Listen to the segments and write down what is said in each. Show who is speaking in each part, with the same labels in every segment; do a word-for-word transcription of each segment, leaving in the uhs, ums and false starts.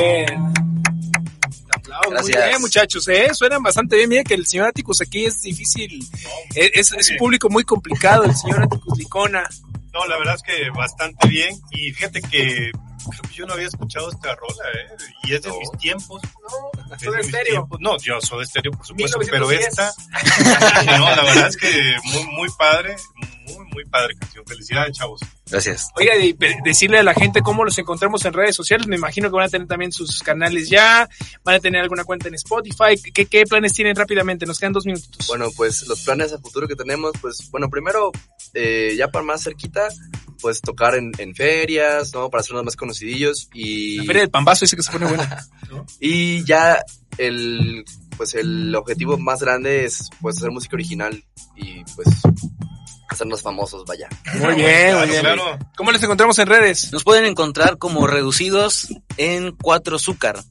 Speaker 1: Muy bien, muchachos, ¿eh? Suenan bastante bien. Miren que el señor Atticus aquí es difícil, es, es un público muy complicado, el señor Atticus Licona.
Speaker 2: No, la verdad es que bastante bien, y fíjate que creo que yo no había escuchado esta rola, ¿eh? Y es de no. mis tiempos.
Speaker 1: No, Soda Stereo.
Speaker 2: No, yo Soda Stereo, por supuesto, pero esta, no, la verdad es que muy, muy padre, muy, muy padre canción. Felicidades, chavos.
Speaker 3: Gracias.
Speaker 1: Oiga, y decirle a la gente cómo los encontramos en redes sociales. Me imagino que van a tener también sus canales ya, van a tener alguna cuenta en Spotify. ¿Qué, qué planes tienen rápidamente? Nos quedan dos minutitos.
Speaker 3: Bueno, pues los planes a futuro que tenemos, pues, bueno, primero, eh, ya para más cerquita, pues tocar en, en ferias, ¿no? Para hacernos más conocidillos y...
Speaker 1: La feria del Pambazo dice que se pone buena, ¿no?
Speaker 3: Y ya el, pues el objetivo más grande es, pues, hacer música original y, pues, hacernos famosos, vaya.
Speaker 1: Muy bien, muy bien. Claro. ¿Cómo les encontramos en redes?
Speaker 4: Nos pueden encontrar como Reducidos en cuatro Zúcar.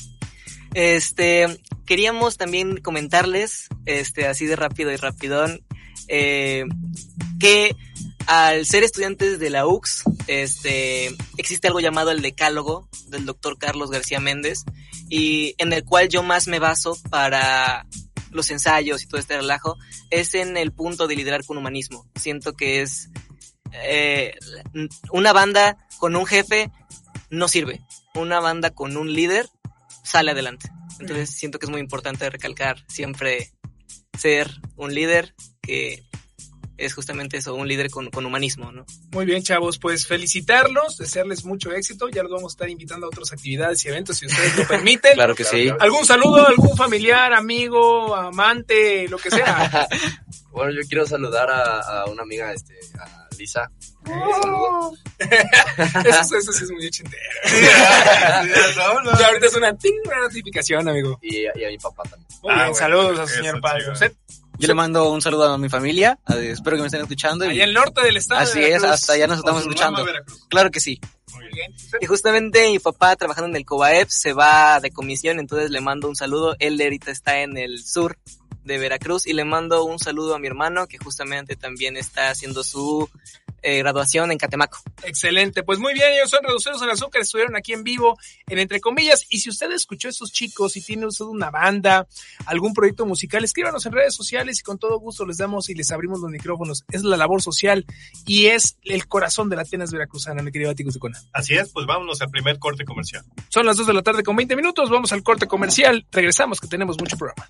Speaker 4: Este, queríamos también comentarles, este, así de rápido y rapidón, eh, que al ser estudiantes de la U X, este, existe algo llamado el Decálogo del doctor Carlos García Méndez, y en el cual yo más me baso para los ensayos y todo este relajo, es en el punto de liderar con humanismo. Siento que es eh, una banda con un jefe no sirve, una banda con un líder sale adelante. Entonces siento que es muy importante recalcar siempre ser un líder que es justamente eso, un líder con, con humanismo, ¿no?
Speaker 1: Muy bien, chavos, pues felicitarlos, desearles mucho éxito. Ya los vamos a estar invitando a otras actividades y eventos si ustedes lo permiten.
Speaker 4: Claro que sí.
Speaker 1: ¿Algún saludo, algún familiar, amigo, amante, lo que sea?
Speaker 3: Bueno, yo quiero saludar a, a una amiga, este, a Lisa.
Speaker 1: Oh. eso, eso sí es muy ochentero. Ya ahorita es una, ting, una notificación, amigo.
Speaker 3: Y, y a mi papá también.
Speaker 1: Muy ah, bien, bueno, saludos a su señor padre. ¿Usted?
Speaker 4: Yo le mando un saludo a mi familia, a, espero que me estén escuchando.
Speaker 1: Allá en el norte del estado.
Speaker 4: Así es, hasta allá nos estamos escuchando. Claro que sí.
Speaker 1: Muy bien.
Speaker 4: Y justamente mi papá, trabajando en el COBAEP, se va de comisión, entonces le mando un saludo. Él ahorita está en el sur de Veracruz, y le mando un saludo a mi hermano, que justamente también está haciendo su eh, graduación en Catemaco.
Speaker 1: Excelente, pues muy bien, ellos son Reducidos en Azúcar, estuvieron aquí en vivo en Entre Comillas, y si usted escuchó a esos chicos y tiene usted una banda, algún proyecto musical, escríbanos en redes sociales y con todo gusto les damos y les abrimos los micrófonos. Es la labor social y es el corazón de la Atenas veracruzana, mi querido Atticus Licona.
Speaker 2: Así es, pues vámonos al primer corte comercial.
Speaker 1: Son las dos de la tarde con veinte minutos, vamos al corte comercial, regresamos que tenemos mucho programa.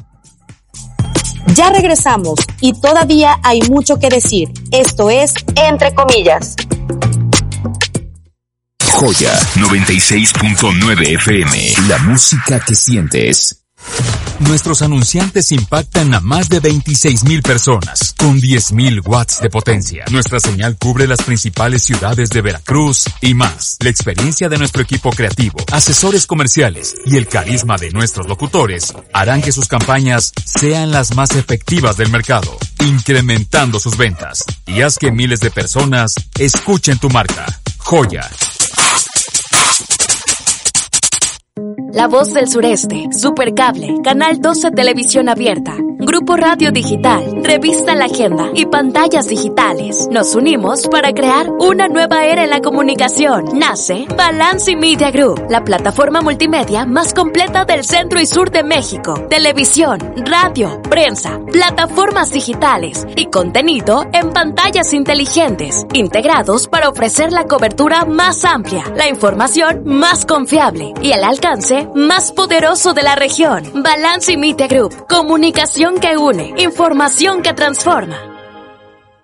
Speaker 5: Ya regresamos y todavía hay mucho que decir. Esto es Entre Comillas.
Speaker 6: Joya noventa y seis punto nueve F M. La música que sientes. Nuestros anunciantes impactan a más de veintiséis mil personas, con diez mil watts de potencia. Nuestra señal cubre las principales ciudades de Veracruz y más. La experiencia de nuestro equipo creativo, asesores comerciales y el carisma de nuestros locutores harán que sus campañas sean las más efectivas del mercado, incrementando sus ventas. Y haz que miles de personas escuchen tu marca. Joya.
Speaker 5: La Voz del Sureste, Supercable, Canal doce Televisión Abierta, Grupo Radio Digital, Revista La Agenda y Pantallas Digitales. Nos unimos para crear una nueva era en la comunicación. Nace Balance Media Group, la plataforma multimedia más completa del centro y sur de México. Televisión, radio, prensa, plataformas digitales y contenido en pantallas inteligentes, integrados para ofrecer la cobertura más amplia, la información más confiable y el alcance más poderoso de la región. Balance Media Group, comunicación que une, información que transforma.